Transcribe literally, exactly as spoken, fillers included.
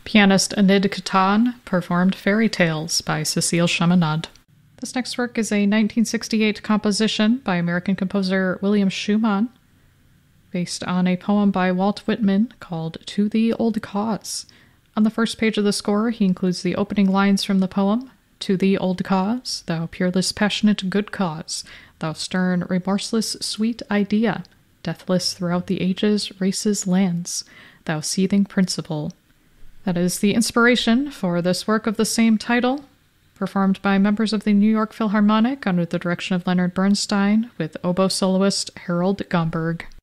Pianist Enid Catan performed Fairy Tales by Cecile Chaminade. This next work is a nineteen sixty-eight composition by American composer William Schumann, based on a poem by Walt Whitman called To the Old Cause. On the first page of the score, he includes the opening lines from the poem, To the old cause, thou peerless, passionate, good cause, thou stern, remorseless, sweet idea, deathless throughout the ages, races, lands, thou seething principle. That is the inspiration for this work of the same title, performed by members of the New York Philharmonic under the direction of Leonard Bernstein with oboe soloist Harold Gomberg.